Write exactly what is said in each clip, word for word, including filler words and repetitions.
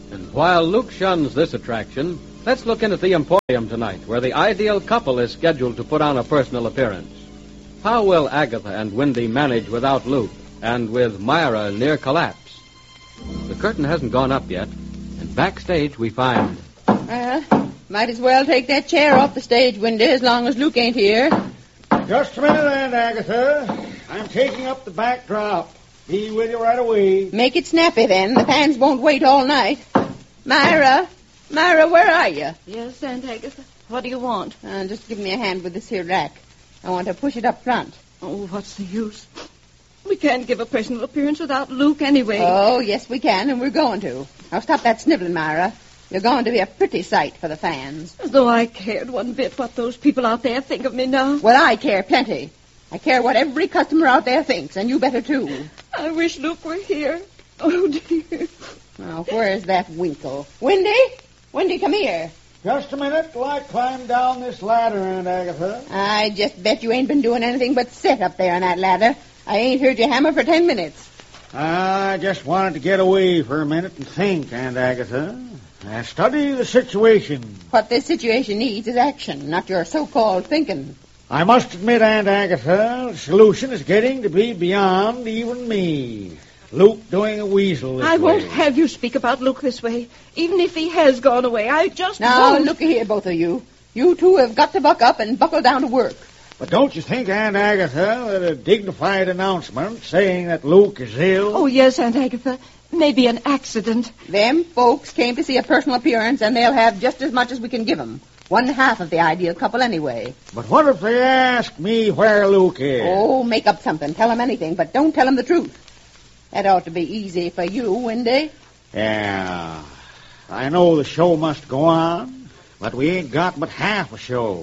And while Luke shuns this attraction, let's look in at the Emporium tonight, where the ideal couple is scheduled to put on a personal appearance. How will Agatha and Wendy manage without Luke, and with Myra near collapse? The curtain hasn't gone up yet, and backstage we find... Uh, might as well take that chair off the stage window as long as Luke ain't here. Just a minute, Aunt Agatha. I'm taking up the backdrop. Be with you right away. Make it snappy, then. The fans won't wait all night. Myra, Myra, where are you? Yes, Aunt Agatha. What do you want? Uh, just give me a hand with this here rack. I want to push it up front. Oh, what's the use? We can't give a personal appearance without Luke anyway. Oh, yes, we can, and we're going to. Now, stop that sniveling, Myra. You're going to be a pretty sight for the fans. As though I cared one bit what those people out there think of me now. Well, I care plenty. I care what every customer out there thinks, and you better, too. I wish Luke were here. Oh, dear. Now, where's that Winkle? Wendy? Wendy, come here. Just a minute till I climb down this ladder, Aunt Agatha. I just bet you ain't been doing anything but sit up there on that ladder. I ain't heard you hammer for ten minutes. I just wanted to get away for a minute and think, Aunt Agatha. I study the situation. What this situation needs is action, not your so-called thinking. I must admit, Aunt Agatha, the solution is getting to be beyond even me. Luke doing a weasel this I way. won't have you speak about Luke this way. Even if he has gone away, I just Now, won't. look here, both of you. You two have got to buck up and buckle down to work. But don't you think, Aunt Agatha, that a dignified announcement saying that Luke is ill... Oh, yes, Aunt Agatha. Maybe an accident. Them folks came to see a personal appearance, and they'll have just as much as we can give them. One half of the ideal couple anyway. But what if they ask me where Luke is? Oh, make up something. Tell them anything, but don't tell them the truth. That ought to be easy for you, Wendy. Yeah, I know the show must go on, but we ain't got but half a show.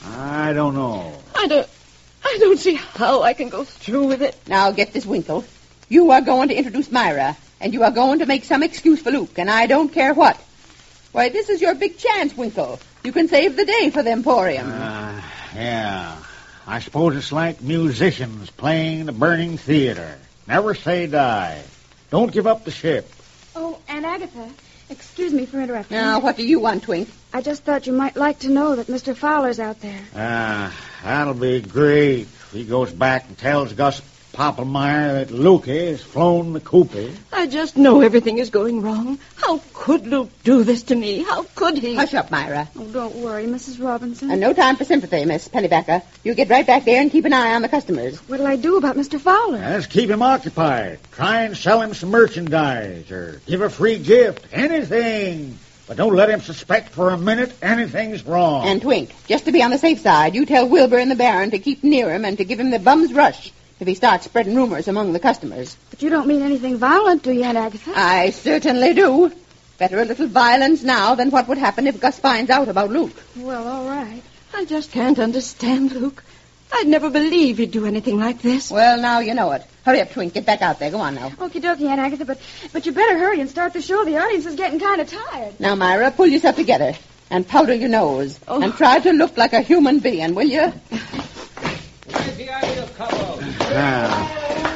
I don't know. I don't... I don't see how I can go through with it. Now, get this, Winkle. You are going to introduce Myra, and you are going to make some excuse for Luke, and I don't care what. Why, this is your big chance, Winkle. You can save the day for the Emporium. Uh, yeah, I suppose it's like musicians playing the burning theater. Never say die. Don't give up the ship. Oh, Aunt Agatha, excuse me for interrupting. Now, what do you want, Twink? I just thought you might like to know that Mister Fowler's out there. Ah, that'll be great if he goes back and tells Gus Poppelmeyer that Lukey has flown the Koopy. I just know everything is going wrong. How could Luke do this to me? How could he? Hush up, Myra. Oh, don't worry, Missus Robinson. And no time for sympathy, Miss Pennybacker. You get right back there and keep an eye on the customers. What'll I do about Mister Fowler? Let's keep him occupied. Try and sell him some merchandise or give a free gift. Anything. But don't let him suspect for a minute anything's wrong. And Twink, just to be on the safe side, you tell Wilbur and the Baron to keep near him and to give him the bum's rush if he starts spreading rumors among the customers. But you don't mean anything violent, do you, Aunt Agatha? I certainly do. Better a little violence now than what would happen if Gus finds out about Luke. Well, all right. I just can't understand Luke. I'd never believe he'd do anything like this. Well, now you know it. Hurry up, Twink. Get back out there. Go on now. Okie dokie, Aunt Agatha, but, but you better hurry and start the show. The audience is getting kind of tired. Now, Myra, pull yourself together and powder your nose. Oh. And try to look like a human being, will you? Where's the ideal couple? Ah,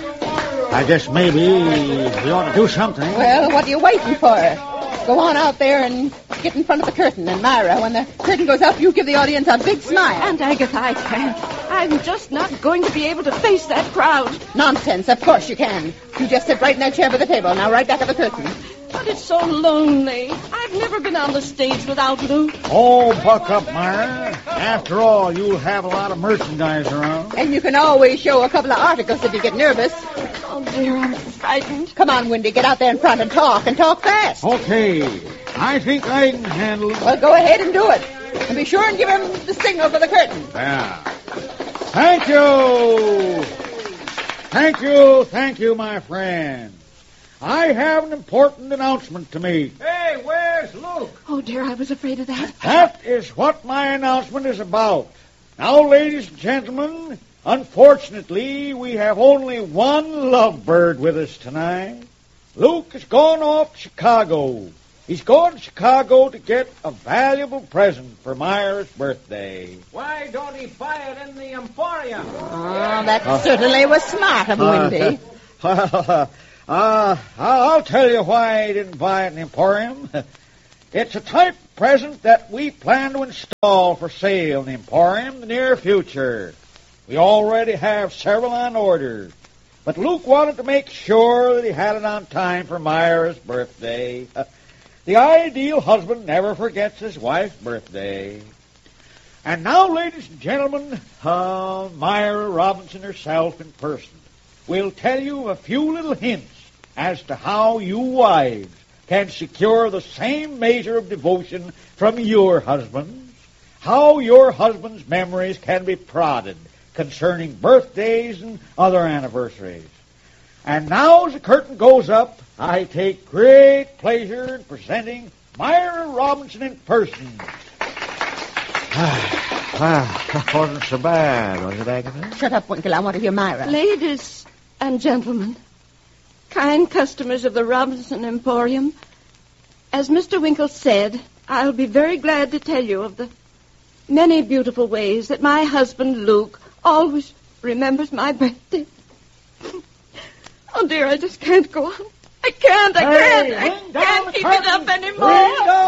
I guess maybe we ought to do something. Well, what are you waiting for? Go on out there and get in front of the curtain. And, Myra, when the curtain goes up, you give the audience a big smile. Aunt Agatha, I can't. I'm just not going to be able to face that crowd. Nonsense. Of course you can. You just sit right in that chair by the table. Now, right back at the curtain. But it's so lonely. I've never been on the stage without Luke. Oh, buck up, Myra. After all, you'll have a lot of merchandise around. And you can always show a couple of articles if you get nervous. Oh, dear, I'm frightened. Come on, Wendy. Get out there in front and talk, and talk fast. Okay, I think I can handle it. Well, go ahead and do it. And be sure and give him the signal for the curtain. Yeah. Thank you. Thank you, thank you, my friend. I have an important announcement to make. Hey, where's Luke? Oh, dear, I was afraid of that. That is what my announcement is about. Now, ladies and gentlemen, unfortunately, we have only one lovebird with us tonight. Luke has gone off to Chicago. He's going to Chicago to get a valuable present for Myra's birthday. Why don't he buy it in the Emporium? Oh, that uh, certainly was smart of Wendy. Uh, well, Uh, I'll tell you why I didn't buy an Emporium. It's a type present that we plan to install for sale in the Emporium in the near future. We already have several on order. But Luke wanted to make sure that he had it on time for Myra's birthday. The ideal husband never forgets his wife's birthday. And now, ladies and gentlemen, uh, Myra Robinson herself in person will tell you a few little hints as to how you wives can secure the same measure of devotion from your husbands, how your husband's memories can be prodded concerning birthdays and other anniversaries. And now, as the curtain goes up, I take great pleasure in presenting Myra Robinson in person. Ah, that wasn't so bad, was it, Agatha? Shut up, Winkle. I want to hear Myra. Ladies and gentlemen, kind customers of the Robinson Emporium, as Mister Winkle said, I'll be very glad to tell you of the many beautiful ways that my husband, Luke, always remembers my birthday. Oh, dear, I just can't go on. I can't, I Hey, can't, ring I down can't the keep curtain. it up anymore. Ring down